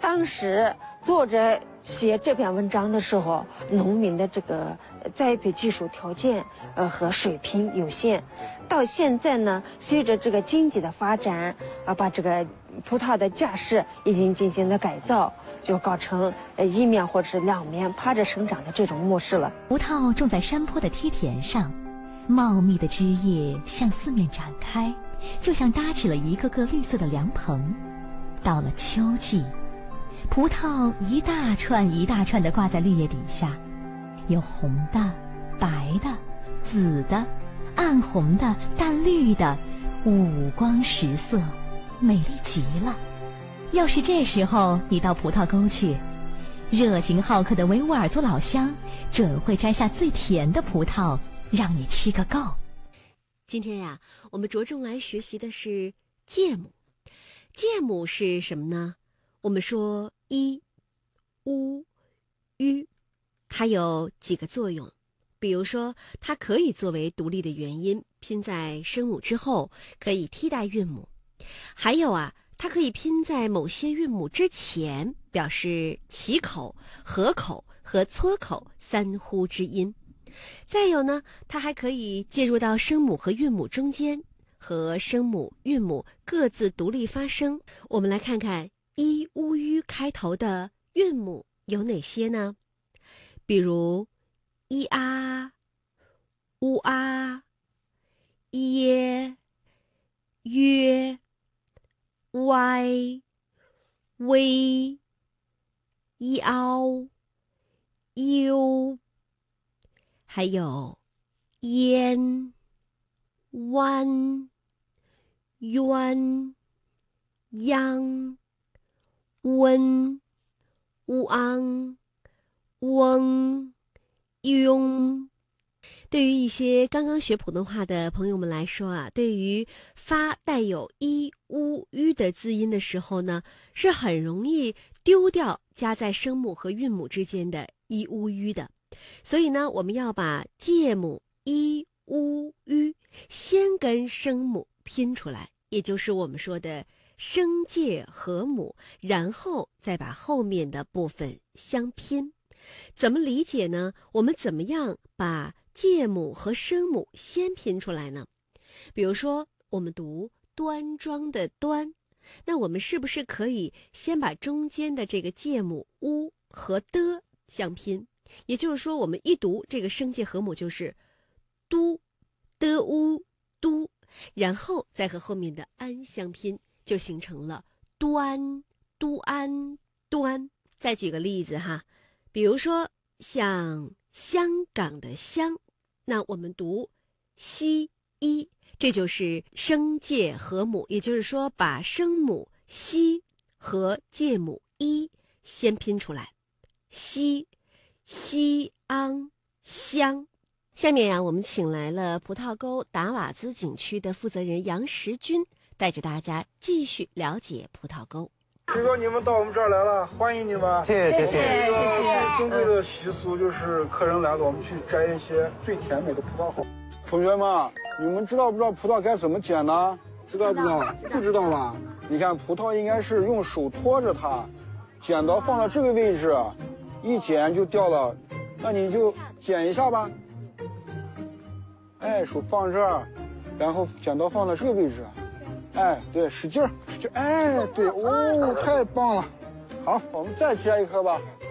当时作者写这篇文章的时候，农民的这个栽培技术条件和水平有限。到现在呢，随着这个经济的发展把这个葡萄的架势已经进行了改造，就搞成一面或者是两面趴着生长的这种模式了。 葡萄种在山坡的梯田上，茂密的枝叶向四面展开，就像搭起了一个个绿色的凉棚。到了秋季，葡萄一大串一大串地挂在绿叶底下，有红的、白的、紫的、暗红的、淡绿的，五光十色，美丽极了。要是这时候你到葡萄沟去，热情好客的维吾尔族老乡准会摘下最甜的葡萄让你吃个够。 今天呀，我们着重来学习的是芥母。芥母是什么呢？我们说一、乌、吁，它有几个作用。比如说，它可以作为独立的元音，拼在声母之后，可以替代韵母。还有它可以拼在某些韵母之前，表示起口、合口和撮口三呼之音。再有呢，它还可以介入到声母和韵母中间，和声母、韵母各自独立发声。我们来看看一、乌、吁开头的韵母有哪些呢？比如一啊、乌啊、耶、约、歪、微、腰、优，还有烟、弯、冤、央、温、乌昂、翁、庸。对于一些刚刚学普通话的朋友们来说对于发带有一、乌、吁的字音的时候呢，是很容易丢掉夹在声母和韵母之间的一、乌、吁的。所以呢，我们要把芥母一、乌、吁先跟声母拼出来，也就是我们说的声芥合母，然后再把后面的部分相拼。怎么理解呢？我们怎么样把芥母和声母先拼出来呢？比如说我们读端庄的端，那我们是不是可以先把中间的这个芥母乌和的相拼？也就是说，我们一读这个声芥合母就是都、的、乌、都，然后再和后面的安相拼，就形成了端、都安、端。再举个例子比如说像香港的香，那我们读西一，这就是声芥合母，也就是说把声母西和芥母一先拼出来，西、西安、香。下面我们请来了葡萄沟达瓦兹景区的负责人杨时军，带着大家继续了解葡萄沟。 师哥，你们到我们这儿来了，欢迎你们！ 谢谢。 最珍贵的习俗就是客人来了，我们去摘一些最甜美的葡萄后。同学们，你们知道不知道葡萄该怎么捡呢？知道不知道？不知道吧？你看，葡萄应该是用手托着它，剪刀放到这个位置，一剪就掉了。那你就剪一下吧。哎，手放这儿，然后剪刀放到这个位置。哎，对，使劲儿，使劲儿，哎，对，哦，太棒了！好，我们再摘一颗吧。